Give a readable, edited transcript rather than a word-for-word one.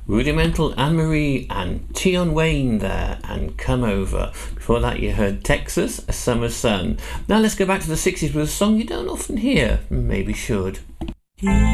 Rudimental Anne-Marie and Tion Wayne there, and Come Over. Before that you heard Texas, A Summer Sun. Now let's go back to the 60s with a song you don't often hear, maybe should.